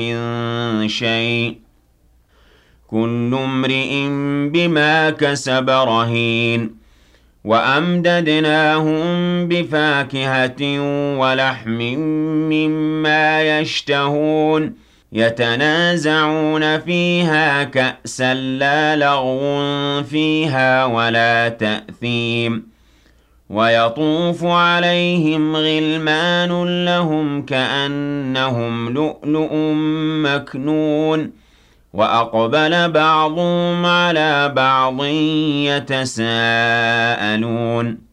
من شيء كل امرئ بما كسب رهين وأمددناهم بفاكهة ولحم مما يشتهون يتنازعون فيها كأسا لا لغو فيها ولا تأثيم ويطوف عليهم غلمان لهم كأنهم لؤلؤ مكنون وأقبل بعضهم على بعض يتساءلون